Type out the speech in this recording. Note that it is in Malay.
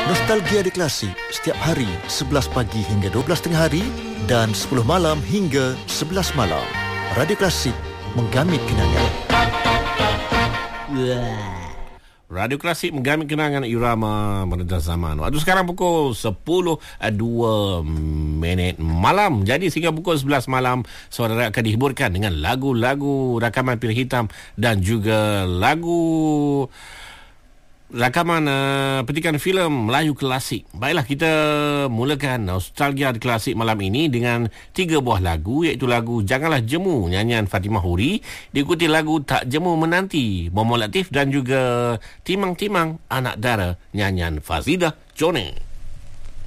Nostalgia di Klasik setiap hari 11 pagi hingga 12 tengah hari dan 10 malam hingga 11 malam. Radio Klasik, menggamit kenangan. Radio Klasik menggamit kenangan irama meredah zaman. Waktu sekarang pukul 10.02 malam. Jadi sehingga pukul 11 malam saudara akan dihiburkan dengan lagu-lagu rakaman Piring Hitam dan juga lagu rakaman petikan filem Melayu Klasik. Baiklah, kita mulakan Nostalgia di Klasik malam ini dengan 3 buah lagu, iaitu lagu Janganlah Jemu nyanyian Fatimah Huri, diikuti lagu Tak Jemu Menanti Momo Latif dan juga Timang-Timang Anak Dara nyanyian Fazidah Jone.